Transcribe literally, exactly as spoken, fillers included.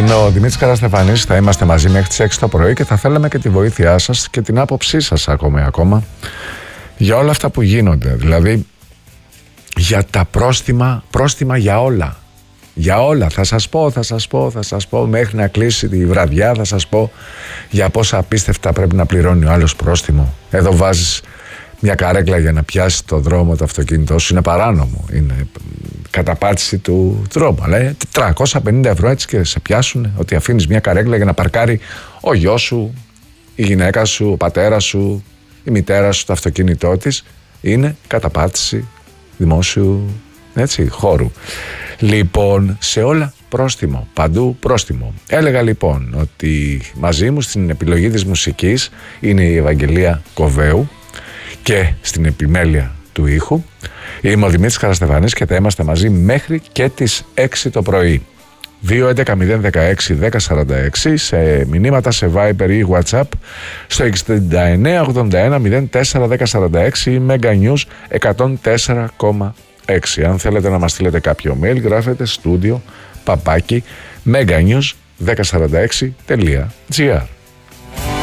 Είμαι ο Δημήτρης Καραστεφανής, θα είμαστε μαζί μέχρι τις έξι το πρωί και θα θέλαμε και τη βοήθειά σας και την άποψή σας ακόμα ακόμα για όλα αυτά που γίνονται. Δηλαδή για τα πρόστιμα, πρόστιμα για όλα. Για όλα, θα σας πω, θα σας πω, θα σας πω μέχρι να κλείσει τη βραδιά, θα σας πω για πόσα απίστευτα πρέπει να πληρώνει ο άλλος πρόστιμο. Εδώ βάζεις μια καρέκλα για να πιάσει το δρόμο το αυτοκίνητό σου, είναι παράνομο, είναι καταπάτηση του δρόμου, αλλά τριακόσια πενήντα ευρώ έτσι και σε πιάσουν ότι αφήνεις μια καρέκλα για να παρκάρει ο γιος σου, η γυναίκα σου, ο πατέρας σου, η μητέρα σου, το αυτοκίνητό της, είναι καταπάτηση δημόσιου, έτσι, χώρου. Λοιπόν, σε όλα πρόστιμο, παντού πρόστιμο. Έλεγα λοιπόν ότι μαζί μου στην επιλογή της μουσικής είναι η Ευαγγελία Κοβέου και στην επιμέλεια του ήχου είμαι ο Δημήτρης Καραστεφανής και θα είμαστε μαζί μέχρι και τις έξι το πρωί. δύο έντεκα μηδέν δεκαέξι δέκα σαράντα έξι σε μηνύματα σε Viber ή WhatsApp στο εξήντα εννέα ογδόντα ένα μηδέν τέσσερα δέκα σαράντα έξι ή Mega News εκατόν τέσσερα κόμμα έξι. Αν θέλετε να μας στείλετε κάποιο mail, γράφετε studio παπάκι meganews εκατόν σαράντα έξι τελεία gr.